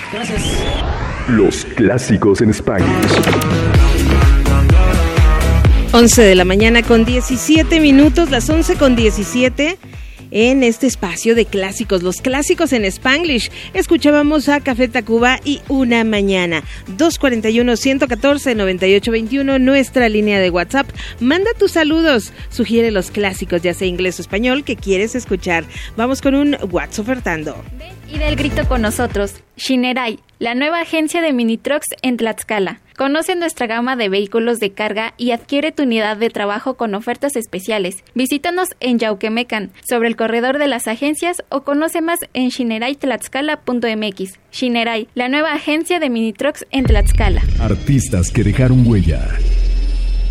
Gracias. Los clásicos en Spanglish. 11 de la mañana con 17 minutos, las 11 con 17. En este espacio de clásicos, los clásicos en Spanglish, escuchábamos a Café Tacuba y Una Mañana. 241-114-9821, nuestra línea de WhatsApp. Manda tus saludos, sugiere los clásicos, ya sea inglés o español, que quieres escuchar. Vamos con un What's ofertando. Ven y del grito con nosotros. Shinerai, la nueva agencia de mini trucks en Tlaxcala. Conoce nuestra gama de vehículos de carga y adquiere tu unidad de trabajo con ofertas especiales. Visítanos en Yauquemecan, sobre el corredor de las agencias, o conoce más en shineraytlaxcala.mx. Shinerai, la nueva agencia de mini trucks en Tlaxcala. Artistas que dejaron huella.